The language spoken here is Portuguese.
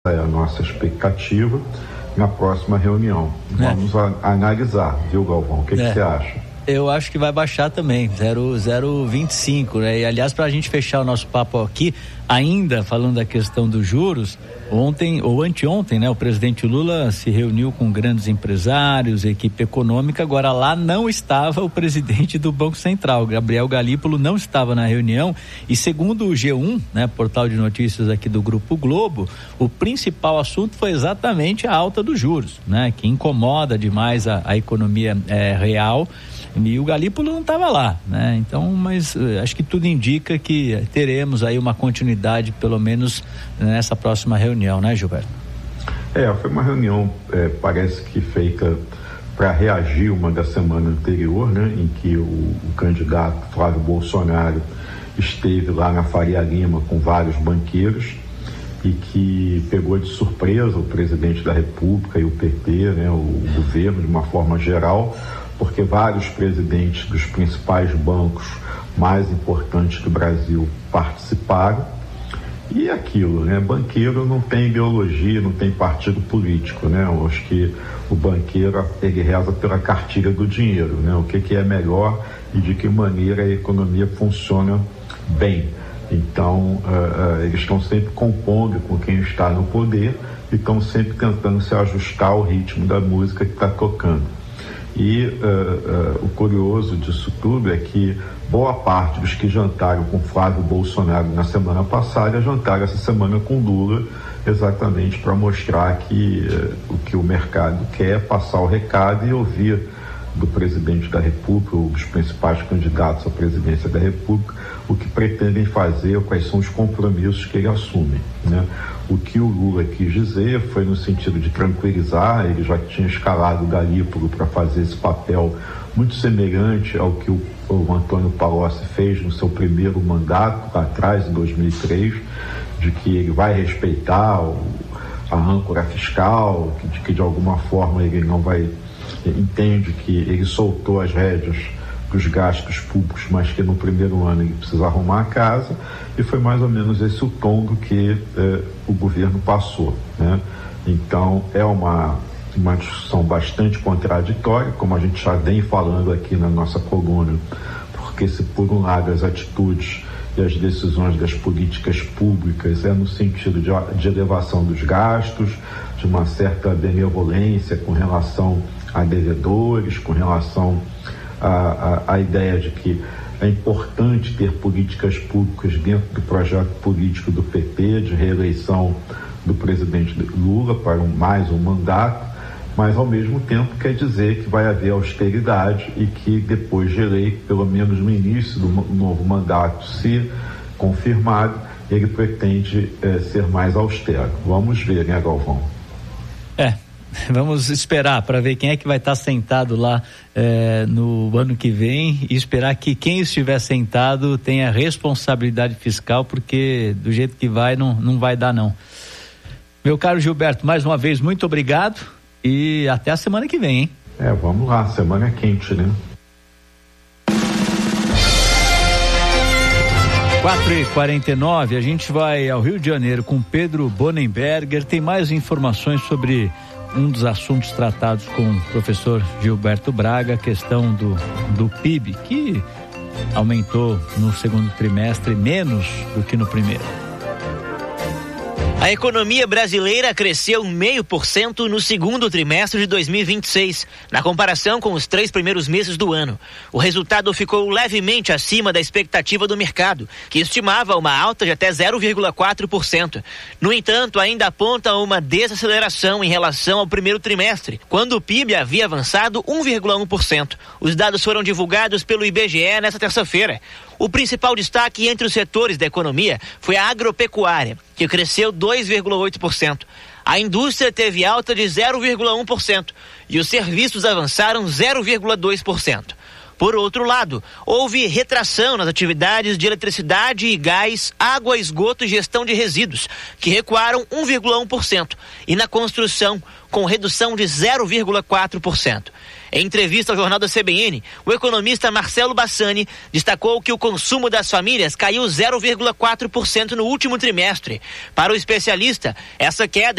é a nossa expectativa na próxima reunião. Vamos analisar, viu, Galvão? O que você acha? Eu acho que vai baixar também, 0,25, né? E aliás, para a gente fechar o nosso papo aqui, ainda falando da questão dos juros, ontem ou anteontem, né? O presidente Lula se reuniu com grandes empresários, equipe econômica. Agora lá não estava o presidente do Banco Central, Gabriel Galípolo, não estava na reunião. E segundo o G1, né? Portal de notícias aqui do Grupo Globo, o principal assunto foi exatamente a alta dos juros, né? Que incomoda demais a economia real. E o Galípolo não estava lá, né? Então, mas acho que tudo indica que teremos aí uma continuidade, pelo menos nessa próxima reunião, né, Gilberto? Foi uma reunião, parece que feita para reagir uma da semana anterior, né? Em que o candidato Flávio Bolsonaro esteve lá na Faria Lima com vários banqueiros e que pegou de surpresa o presidente da República e o PT, né? O governo de uma forma geral, porque vários presidentes dos principais bancos mais importantes do Brasil participaram. E aquilo, né? Banqueiro não tem ideologia, não tem partido político, né? Eu acho que o banqueiro, ele reza pela cartilha do dinheiro, né? O que é melhor e de que maneira a economia funciona bem. Então, eles estão sempre compondo com quem está no poder e estão sempre tentando se ajustar ao ritmo da música que está tocando. E o curioso disso tudo é que boa parte dos que jantaram com Flávio Bolsonaro na semana passada jantaram essa semana com Lula, exatamente para mostrar que o que o mercado quer é passar o recado e ouvir do presidente da República, ou dos principais candidatos à presidência da República, o que pretendem fazer, quais são os compromissos que ele assume, né? O que o Lula quis dizer foi no sentido de tranquilizar. Ele já tinha escalado o Galípolo para fazer esse papel muito semelhante ao que o Antônio Palocci fez no seu primeiro mandato, lá atrás, em 2003, de que ele vai respeitar a âncora fiscal, de que de alguma forma ele não vai... entende que ele soltou as rédeas dos gastos públicos, mas que no primeiro ano ele precisa arrumar a casa, e foi mais ou menos esse o tom do que o governo passou, né? Então é uma discussão bastante contraditória, como a gente já vem falando aqui na nossa coluna, porque se por um lado as atitudes e as decisões das políticas públicas no sentido de elevação dos gastos, de uma certa benevolência com relação a devedores, com relação à ideia de que é importante ter políticas públicas dentro do projeto político do PT, de reeleição do presidente Lula para mais um mandato, mas ao mesmo tempo quer dizer que vai haver austeridade e que depois de eleito, pelo menos no início do novo mandato, se confirmado, ele pretende ser mais austero. Vamos ver, né, Galvão? Vamos esperar para ver quem é que vai estar sentado lá no ano que vem e esperar que quem estiver sentado tenha responsabilidade fiscal, porque do jeito que vai, não vai dar não. Meu caro Gilberto, mais uma vez, muito obrigado e até a semana que vem, hein? Vamos lá, semana é quente, né? 4h49, a gente vai ao Rio de Janeiro com Pedro Bonenberger. Tem mais informações sobre um dos assuntos tratados com o professor Gilberto Braga, a questão do PIB, que aumentou no segundo trimestre menos do que no primeiro. A economia brasileira cresceu 0,5% no segundo trimestre de 2026, na comparação com os 3 primeiros meses do ano. O resultado ficou levemente acima da expectativa do mercado, que estimava uma alta de até 0,4%. No entanto, ainda aponta uma desaceleração em relação ao primeiro trimestre, quando o PIB havia avançado 1,1%. Os dados foram divulgados pelo IBGE nesta terça-feira. O principal destaque entre os setores da economia foi a agropecuária, que cresceu 2,8%. A indústria teve alta de 0,1% e os serviços avançaram 0,2%. Por outro lado, houve retração nas atividades de eletricidade e gás, água, esgoto e gestão de resíduos, que recuaram 1,1%, e na construção, com redução de 0,4%. Em entrevista ao Jornal da CBN, o economista Marcelo Bassani destacou que o consumo das famílias caiu 0,4% no último trimestre. Para o especialista, essa queda